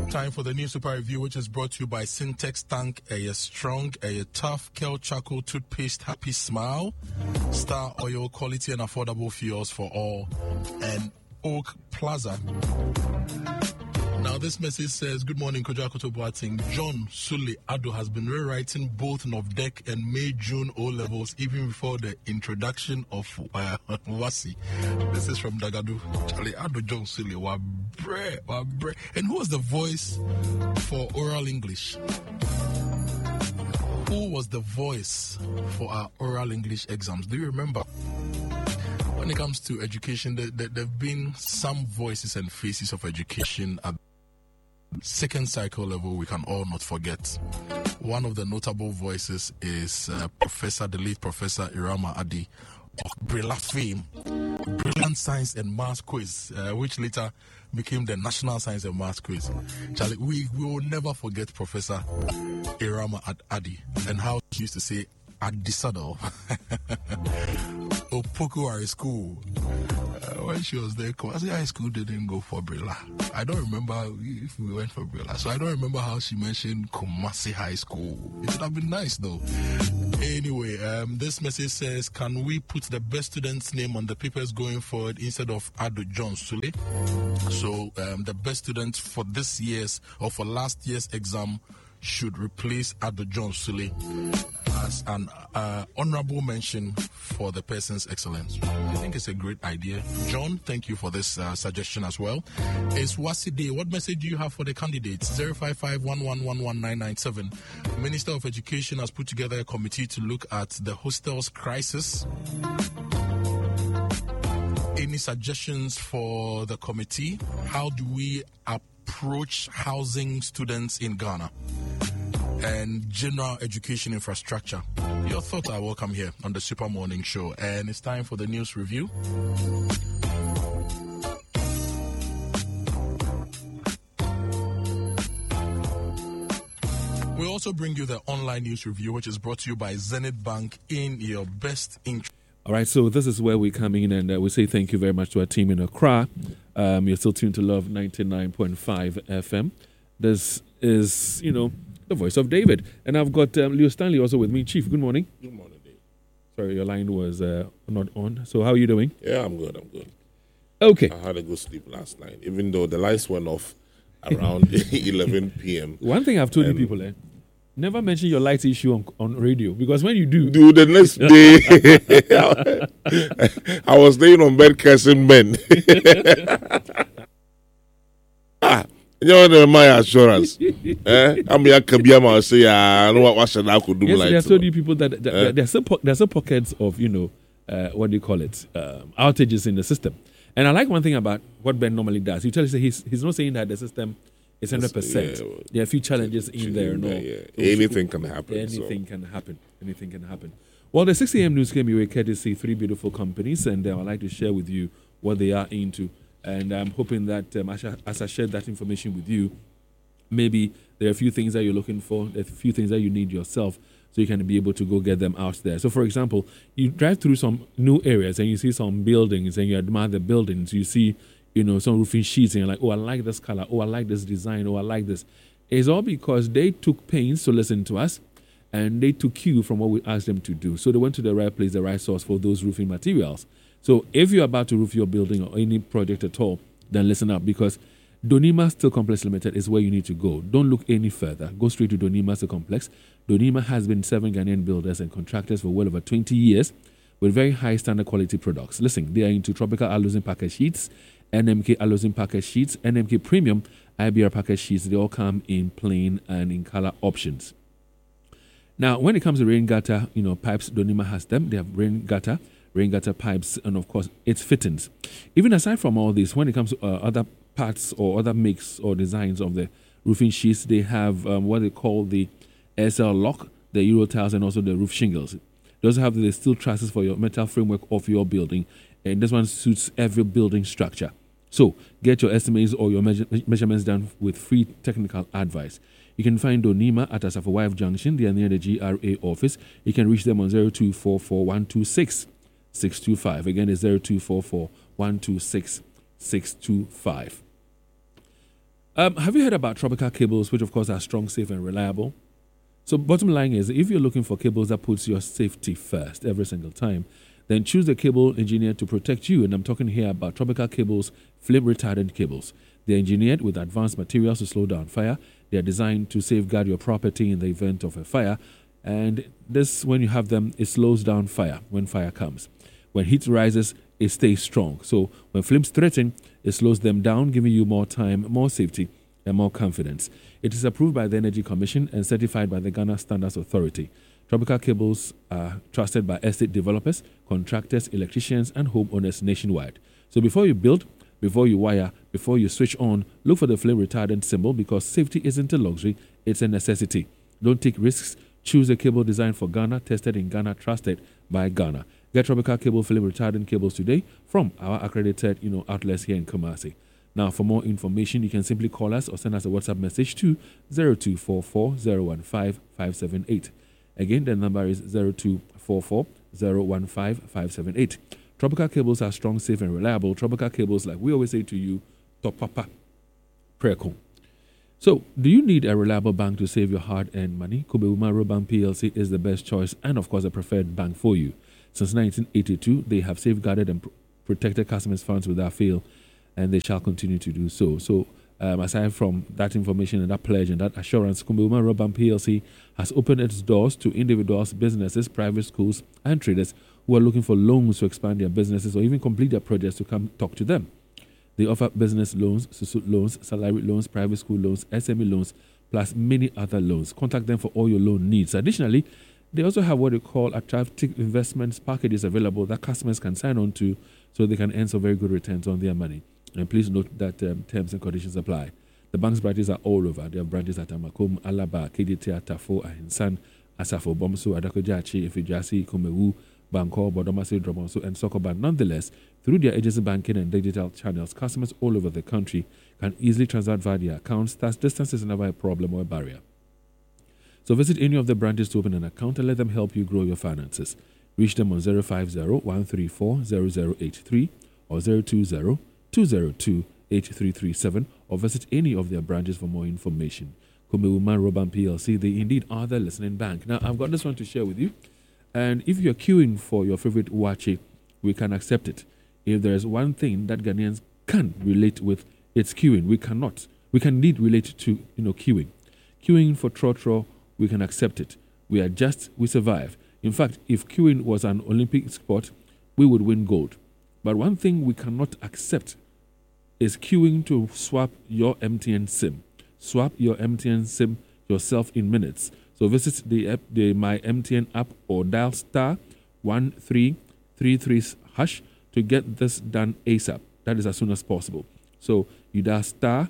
Time for the new super review, which is brought to you by Syntex Tank, a strong, a tough, Kel Charcoal toothpaste, happy smile, Star Oil, quality and affordable fuels for all, and Oak Plaza. Now, this message says, good morning, Kojakoto Boating. John Sule Ado has been rewriting both NOVDEC and May-June O-levels even before the introduction of WASSCE. This is from Dagadu. Charlie Ado John Sule, wabre. And who was the voice for oral English? Who was the voice for our oral English exams? Do you remember? When it comes to education, there have been some voices and faces of education at second cycle level we can all not forget. One of the notable voices is the late Professor Irama Adi of Brilla fame, Brilliant Science and Maths Quiz, which later became the National Science and Maths Quiz. Charlie, we will never forget Professor Irama Adi and how she used to say, Adisado, Opoku High School. When she was there, Kumasi High School didn't go for Brilla. I don't remember if we went for Brilla. So I don't remember how she mentioned Kumasi High School. It would have been nice though. Anyway, this message says, can we put the best student's name on the papers going forward instead of Ado John Sule? So the best student for this year's or for last year's exam should replace Ado John Sule as an honorable mention for the person's excellence. I think it's a great idea. John, thank you for this suggestion as well. It's WASSCE Day. What message do you have for the candidates? 055-111-1997. Minister of Education has put together a committee to look at the hostels crisis. Any suggestions for the committee? How do we approach housing students in Ghana and general education infrastructure? Your thoughts are welcome here on the Super Morning Show. And it's time for the news review. We also bring you the online news review, which is brought to you by Zenith Bank in your best interest. All right, so this is where we come in and we say thank you very much to our team in Accra. You're still tuned to Love 99.5 FM. This is, the voice of David. And I've got Leo Stanley also with me. Chief, good morning. Good morning, Dave. Sorry, your line was not on. So how are you doing? Yeah, I'm good. Okay. I had a good sleep last night, even though the lights went off around 11 p.m. One thing I've told you people, never mention your light issue on radio, because when you do the next day, I was laying on bed cursing men. My assurance. I'm here, Kabiama, say, I know what should I could do. Yes, I told you people that there's some pockets of, what do you call it, outages in the system. And I like one thing about what Ben normally does. He tells you he's not saying that the system is 100%. Yeah, there are a few challenges in there. Anything can happen. Anything can happen. Well, the 6 a.m. news came your way courtesy 3 beautiful companies, and I'd like to share with you what they are into. And I'm hoping that as I share that information with you, maybe there are a few things that you're looking for, there are a few things that you need yourself, so you can be able to go get them out there. So, for example, you drive through some new areas and you see some buildings and you admire the buildings. You see, some roofing sheets and you're like, oh, I like this color. Oh, I like this design. Oh, I like this. It's all because they took pains to listen to us and they took cue from what we asked them to do. So they went to the right place, the right source for those roofing materials. So if you're about to roof your building or any project at all, then listen up, because Donima Steel Complex Limited is where you need to go. Don't look any further. Go straight to Donima Steel Complex. Donima has been serving Ghanaian builders and contractors for well over 20 years with very high standard quality products. Listen, they are into tropical aluminum package sheets, NMK aluminum package sheets, NMK premium, IBR package sheets. They all come in plain and in color options. Now, when it comes to rain gutter, pipes, Donima has them. They have rain gutter pipes, and of course, its fittings. Even aside from all this, when it comes to other parts or other makes or designs of the roofing sheets, they have what they call the SL lock, the Euro tiles, and also the roof shingles. They also have the steel trusses for your metal framework of your building, and this one suits every building structure. So, get your estimates or your measurements done with free technical advice. You can find Donima at Asafo Wife Junction. They are near the GRA office. You can reach them on 0244-126-625. Again, it's 0244-126-625. Have you heard about Tropical Cables, which of course are strong, safe, and reliable? So bottom line is, if you're looking for cables that puts your safety first every single time, then choose a cable engineer to protect you. And I'm talking here about Tropical Cables flame retardant cables. They're engineered with advanced materials to slow down fire. They are designed to safeguard your property in the event of a fire. And this, when you have them, it slows down fire when fire comes. When heat rises, it stays strong. So when flames threaten, it slows them down, giving you more time, more safety, and more confidence. It is approved by the Energy Commission and certified by the Ghana Standards Authority. Tropical Cables are trusted by estate developers, contractors, electricians, and homeowners nationwide. So before you build, before you wire, before you switch on, look for the flame retardant symbol, because safety isn't a luxury, it's a necessity. Don't take risks. Choose a cable designed for Ghana, tested in Ghana, trusted by Ghana. Get Tropical Cable flame retardant cables today from our accredited outlets here in Kumasi. Now, for more information, you can simply call us or send us a WhatsApp message to 0244 015 578. Again, the number is 0244 015 578. Tropical Cables are strong, safe, and reliable. Tropical Cables, like we always say to you, top papa, preko. So, do you need a reliable bank to save your hard-earned money? Kubewuma Roban PLC is the best choice and, of course, a preferred bank for you. Since 1982, they have safeguarded and protected customers' funds without fail, and they shall continue to do so. So, aside from that information and that pledge and that assurance, Kubewuma Roban PLC has opened its doors to individuals, businesses, private schools, and traders who are looking for loans to expand their businesses or even complete their projects to come talk to them. They offer business loans, susut loans, salary loans, private school loans, SME loans, plus many other loans. Contact them for all your loan needs. Additionally, they also have what they call attractive investments packages available that customers can sign on to so they can earn some very good returns on their money. And please note that terms and conditions apply. The bank's branches are all over. They have branches at Amakom, Alaba, KDT, Tafo, Ahinsan, Asafo, Bomso, Adakojachi, Ifijasi, Kumewu, Bangkok, Bodomasi, Dromonso, and Sokoban. Nonetheless, through their agency banking and digital channels, customers all over the country can easily transact via their accounts. Thus, distance is never a problem or a barrier. So visit any of the branches to open an account and let them help you grow your finances. Reach them on 050-134-0083 or 020-202-8337 or visit any of their branches for more information. Kubewuma Roban PLC, they indeed are the listening bank. Now, I've got this one to share with you. And if you're queuing for your favorite wache, we can accept it. If there is one thing that Ghanaians can relate with, it's queuing. We cannot. We can indeed relate to, queuing. Queuing for trotro, we can accept it. We adjust, we survive. In fact, if queuing was an Olympic sport, we would win gold. But one thing we cannot accept is queuing to swap your MTN SIM. Swap your MTN SIM yourself in minutes. So visit the My MTN app or dial *1333# to get this done ASAP. That is as soon as possible. So you dial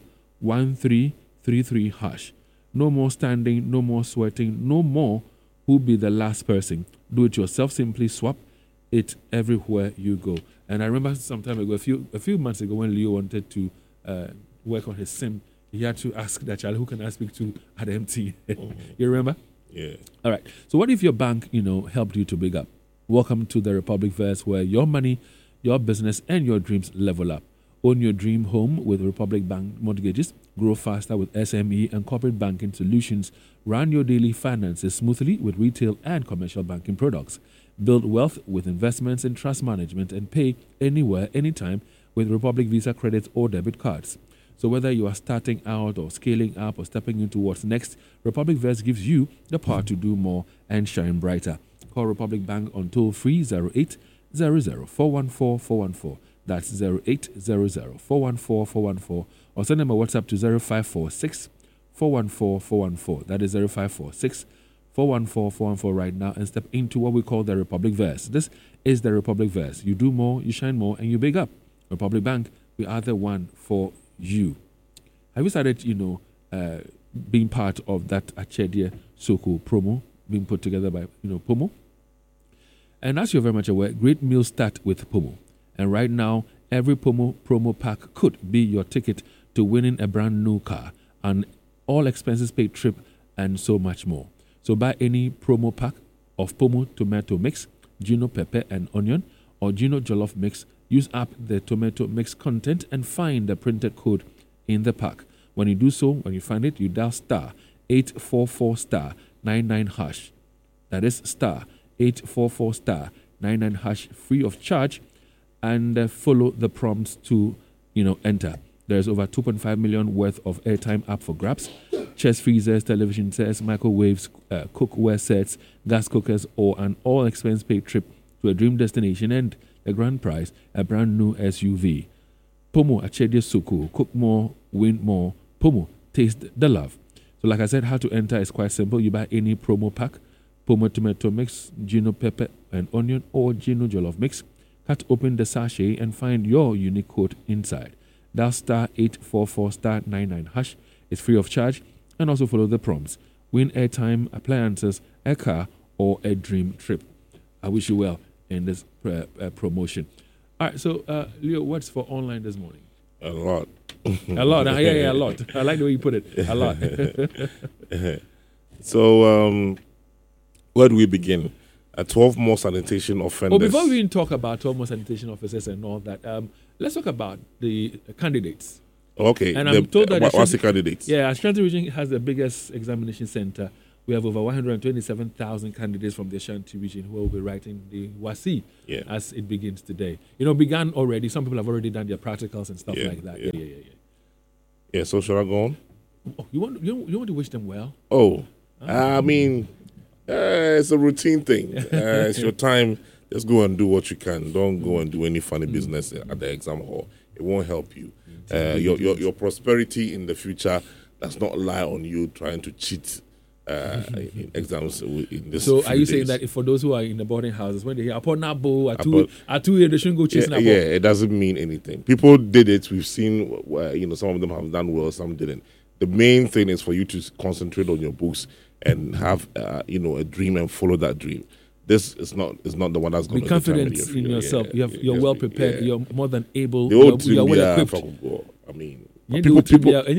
*1333#. No more standing, no more sweating, no more who be the last person. Do it yourself. Simply swap it everywhere you go. And I remember some time ago, a few months ago, when Leo wanted to work on his SIM, he had to ask that child, who can I speak to at MT? You remember? Yeah. All right. So what if your bank, helped you to big up? Welcome to the Republic Verse, where your money, your business, and your dreams level up. Own your dream home with Republic Bank mortgages. Grow faster with SME and corporate banking solutions. Run your daily finances smoothly with retail and commercial banking products. Build wealth with investments and trust management, and pay anywhere, anytime with Republic Visa credit or debit cards. So whether you are starting out or scaling up or stepping into what's next, Republic Verse gives you the power to do more and shine brighter. Call Republic Bank on toll-free 0800 414 414. That's 0800 414 414. Or send them a WhatsApp to 0546 414 414. That is 0546 414 414 right now, and step into what we call the Republic Verse. This is the Republic Verse. You do more, you shine more, and you big up. Republic Bank, we are the one for you. Have you started, being part of that Achedie Soko promo being put together by, Pomo? And as you're very much aware, great meals start with Pomo. And right now, every Pomo promo pack could be your ticket to winning a brand new car, an all expenses paid trip, and so much more. So buy any promo pack of Pomo tomato mix, Gino pepper and onion, or Gino jollof mix. Use up the tomato mix content and find the printed code in the pack. When you do so, when you find it, you dial star 844 star 99 hash. That is star 844 star 99 hash, free of charge, and follow the prompts to, enter. There's over 2.5 million worth of airtime up for grabs. Chest freezers, television sets, microwaves, cookware sets, gas cookers, or an all-expense-paid trip to a dream destination, and the grand prize, a brand new SUV. Pomo Achede Suku. Cook more, win more. Pomo, taste the love. So like I said, how to enter is quite simple. You buy any promo pack, Pomo tomato mix, Gino pepper and onion, or Gino jollof mix. Cut open the sachet and find your unique code inside. Dial star 844 star 99 hash. It's free of charge, and also follow the prompts. Win airtime, appliances, a car, or a dream trip. I wish you well in this promotion. All right, so Leo, what's for online this morning? A lot. A lot. Yeah, a lot. I like the way you put it. A lot. So, where do we begin? 12 more sanitation offenders. Well, before we even talk about 12 more sanitation officers and all that, let's talk about the candidates. Okay. And I'm told that what's the candidates? Yeah, Ashanti region has the biggest examination center. We have over 127,000 candidates from the Ashanti region who will be writing the WASI as it begins today. Began already. Some people have already done their practicals and stuff like that. Yeah. So shall I go on? Oh, you want to wish them well? Oh, I mean, it's a routine thing. It's your time. Just go and do what you can. Don't go and do any funny business at the exam hall. It won't help you. Your prosperity in the future does not lie on you trying to cheat in exams in this. So, are you days. saying that if for those who are in the boarding houses, when they hear upon Nabo at 2 a.m. they shouldn't go chasing Nabo? Yeah, it doesn't mean anything. People did it. We've seen where some of them have done well, some didn't. The main thing is for you to concentrate on your books and have a dream and follow that dream. This is not the one that's going to be confident in yourself. You're well prepared. You're more than able. You're well equipped. I mean, people. I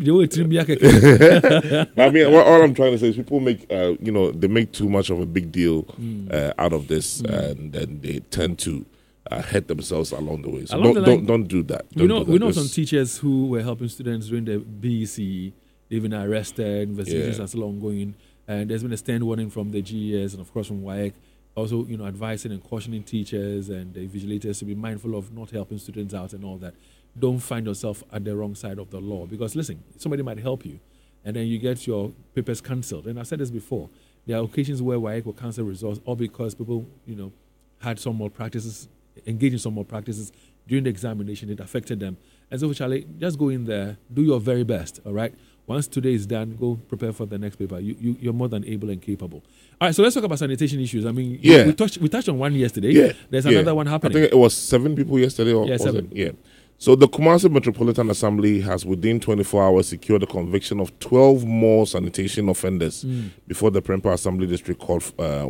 mean, all I'm trying to say is people make they make too much of a big deal out of this, and then they tend to hurt themselves along the way. So don't do that. We know some teachers who were helping students during the BEC. They've been arrested. Investigations are still ongoing. And there's been a stern warning from the GES and, of course, from WAEC. Also, advising and cautioning teachers and the vigilators to be mindful of not helping students out and all that. Don't find yourself at the wrong side of the law. Because, listen, somebody might help you, and then you get your papers cancelled. And I've said this before. There are occasions where WAEC will cancel results, all because people, had some more practices, engaged in some more practices during the examination. It affected them. And so, Charlie, just go in there, do your very best, all right? Once today is done, go prepare for the next paper. You're more than able and capable. All right, so let's talk about sanitation issues. I mean, we touched on one yesterday. Yeah, there's another one happening. I think it was 7 people yesterday. Or 7. Yeah. So the Kumasi Metropolitan Assembly has within 24 hours secured the conviction of 12 more sanitation offenders before the Prempeh Assembly District Court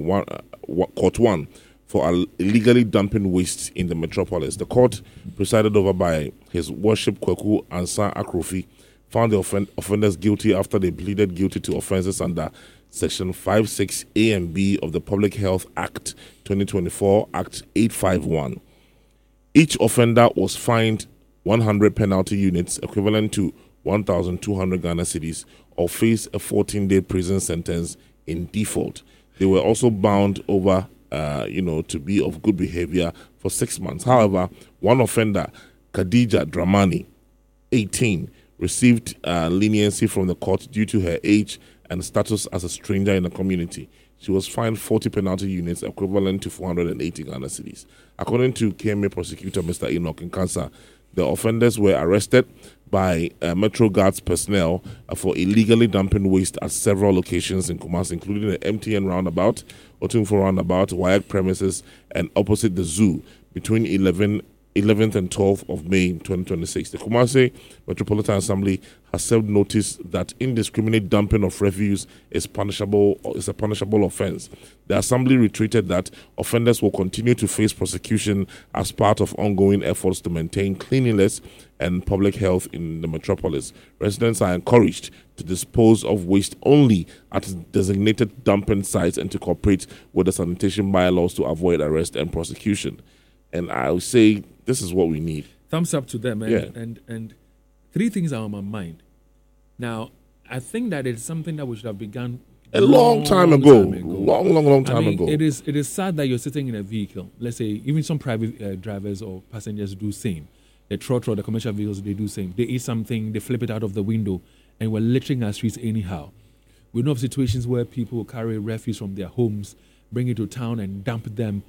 1 for illegally dumping waste in the metropolis. The court, presided over by His Worship Kweku Ansa Akrofi, found the offenders guilty after they pleaded guilty to offences under Section 56 A and B of the Public Health Act 2024, Act 851. Each offender was fined 100 penalty units, equivalent to 1,200 Ghana cedis, or face a 14-day prison sentence in default. They were also bound over, to be of good behavior for 6 months. However, one offender, Khadija Dramani, 18, received leniency from the court due to her age and status as a stranger in the community. She was fined 40 penalty units, equivalent to 480 Ghana cedis. According to KMA prosecutor Mr. Enoch Nkansa, the offenders were arrested by Metro Guards personnel for illegally dumping waste at several locations in Kumasi, including the MTN roundabout, Otunfo roundabout, WAEC premises, and opposite the zoo between 11th and 12th of May 2026. The Kumasi Metropolitan Assembly has served notice that indiscriminate dumping of refuse is a punishable offence. The Assembly reiterated that offenders will continue to face prosecution as part of ongoing efforts to maintain cleanliness and public health in the metropolis. Residents are encouraged to dispose of waste only at designated dumping sites and to cooperate with the sanitation bylaws to avoid arrest and prosecution. And I would say this is what we need. Thumbs up to them. And 3 things are on my mind. Now, I think that it's something that we should have begun A long time ago. Long time ago. It is sad that you're sitting in a vehicle. Let's say even some private drivers or passengers do same. The trotro, the commercial vehicles, they do same. They eat something, they flip it out of the window, and we're littering our streets anyhow. We know of situations where people carry refuse from their homes, bring it to town, and dump them,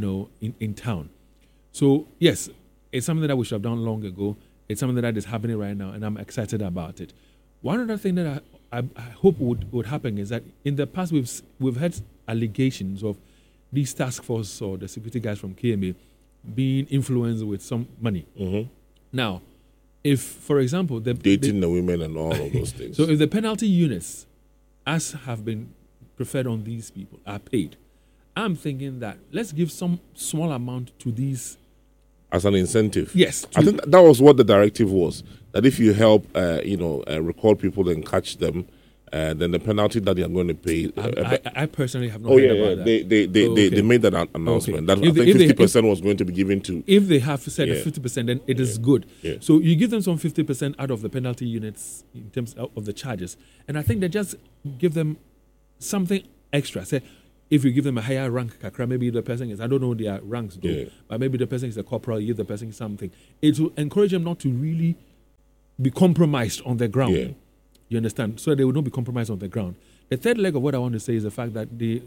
in town. So yes, it's something that we should have done long ago. It's something that is happening right now, and I'm excited about it. One other thing that I hope would happen is that in the past we've had allegations of these task force or the security guys from KMA being influenced with some money. Mm-hmm. Now, if, for example, dating the women and all of those things. So if the penalty units, as have been preferred on these people, are paid, I'm thinking that let's give some small amount to these as an incentive. Yes. I think that was what the directive was. That if you help, record people and catch them, then the penalty that they are going to pay. I personally have not heard about that. They made that announcement. That I think 50% was going to be given to. If they have said 50%, then it is good. Yeah. So you give them some 50% out of the penalty units in terms of the charges, and I think they just give them something extra. Say, if you give them a higher rank, kakra, maybe the person is, I don't know their ranks though, but maybe the person is a corporal, you give the person something. It will encourage them not to really be compromised on the ground. Yeah. You understand? So they will not be compromised on the ground. The third leg of what I want to say is the fact that the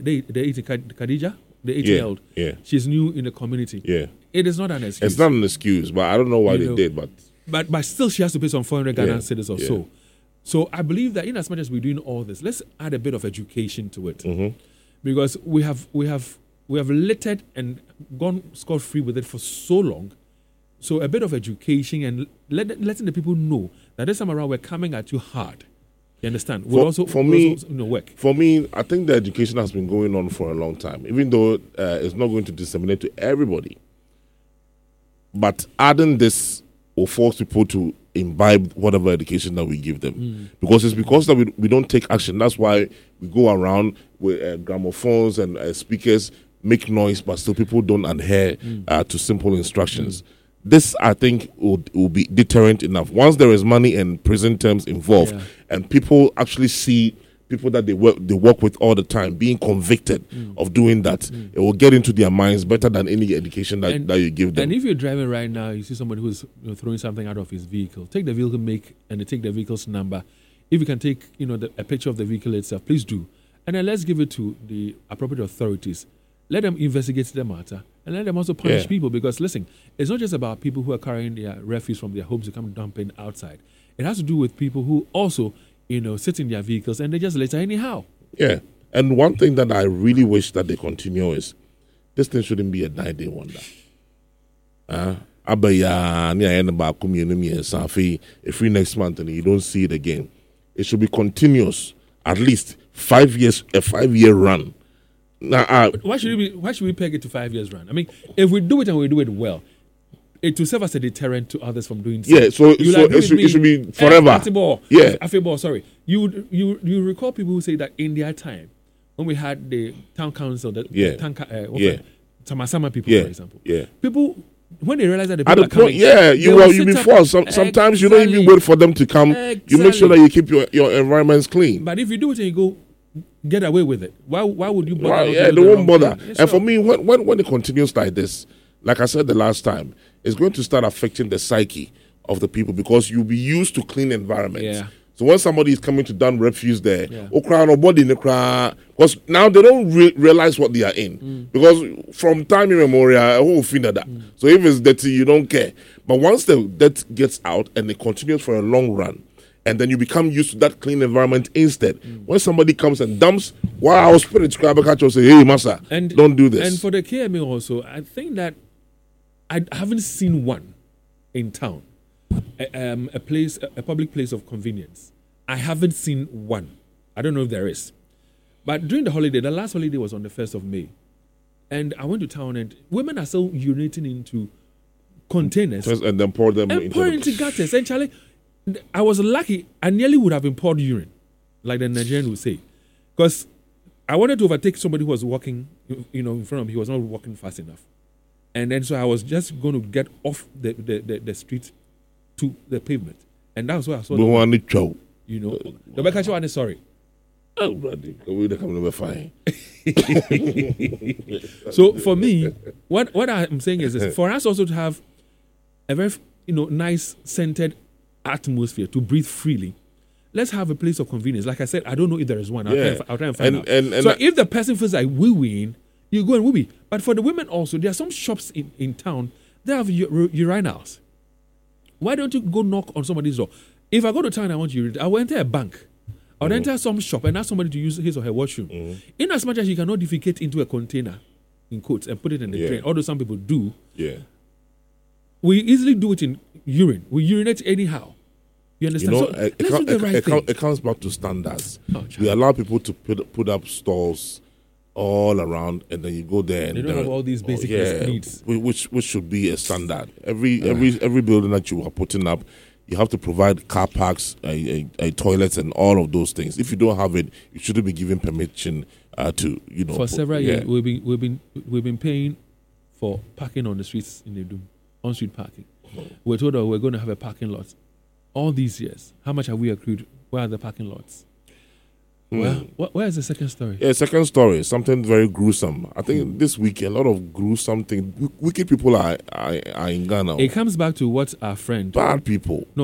Khadija, the 8-year-old, she's new in the community. Yeah. It is not an excuse. It's not an excuse, but I don't know why they did. But still, she has to pay some 400 Ghana cedis or so. So I believe that in as much as we're doing all this, let's add a bit of education to it. Mm-hmm. Because we have littered and gone scot-free with it for so long. So a bit of education and letting the people know that this time around we're coming at you hard. You understand? For me, work. For me, I think the education has been going on for a long time, even though it's not going to disseminate to everybody. But adding this will force people to imbibe whatever education that we give them. Because it's because that we don't take action. That's why we go around with gramophones and speakers, make noise, but still people don't adhere to simple instructions. This, I think, will be deterrent enough. Once there is money and prison terms involved, and people actually see people that they work with all the time being convicted of doing that, it will get into their minds better than any education that you give them. And if you're driving right now, you see somebody who's throwing something out of his vehicle, take the vehicle make and take the vehicle's number. If you can take a picture of the vehicle itself, please do. And then let's give it to the appropriate authorities. Let them investigate the matter and let them also punish people, because listen, it's not just about people who are carrying their refuse from their homes to come dumping outside. It has to do with people who also, sit in their vehicles and they just litter anyhow. Yeah. And one thing that I really wish that they continue is this thing shouldn't be a 9-day wonder. Every next month and you don't see it again. It should be continuous, at least 5 years, a 5-year run. Now, why should we peg it to 5 years run? I mean, if we do it and we do it well, it will serve as a deterrent to others from doing so. Yeah, so it should be forever. Sorry. You recall people who say that in their time, when we had the town council, Tamasama people, for example, people, when they realize that the people are coming, you be forced. Sometimes you don't even wait for them to come. You make sure that you keep your environments clean. But if you do it and you go, get away with it. Why would you bother? They won't bother. And for me, when it continues like this, like I said the last time, it's going to start affecting the psyche of the people, because you'll be used to clean environments. Yeah. So when somebody is coming to dump refuse there, because now they don't realize what they are in. Because from time immemorial, whole thing that. So if it's dirty, you don't care. But once the dirt gets out and it continues for a long run, and then you become used to that clean environment instead. When somebody comes and dumps, wow, spirit will say, hey, Massa, don't do this. And for the KMA also, I think that I haven't seen one in town, a public place of convenience. I haven't seen one. I don't know if there is. But during the holiday, the last holiday was on the 1st of May. And I went to town and women are still urinating into containers. And then pour them into gutters. And Charlie, I was lucky. I nearly would have poured urine, like the Nigerian would say, because I wanted to overtake somebody who was walking, in front of me. He was not walking fast enough, and then so I was just going to get off the street to the pavement, and that was where I saw. You know, the back one is sorry. Oh, brother, we come number 5. So for me, what I'm saying is this, for us also to have a very nice scented atmosphere to breathe freely. Let's have a place of convenience. Like I said, I don't know if there is one. I'll try and find out. So if the person feels like wee-weeing, you go and wee-wee. But for the women also, there are some shops in town that have urinals. Why don't you go knock on somebody's door? If I go to town and I want to urinate, I will enter a bank. I will enter some shop and ask somebody to use his or her washroom. In as much as you cannot defecate into a container, in quotes, and put it in the drain, although some people do, we easily do it in urine. We urinate anyhow. You understand? It comes back to standards. We allow people to put up stalls all around, and then you go there and they don't have all these basic needs, which should be a standard. Every building that you are putting up, you have to provide car parks, toilets, and all of those things. If you don't have it, you shouldn't be given permission to For several years, we've been paying for parking on the streets in Edum, on street parking. We're told that we're going to have a parking lot. All these years, how much have we accrued? Where are the parking lots? Well, where is the second story? Second story, something very gruesome. I think this week a lot of gruesome things. Wicked people are in Ghana. It comes back to what our friend. Bad people. No,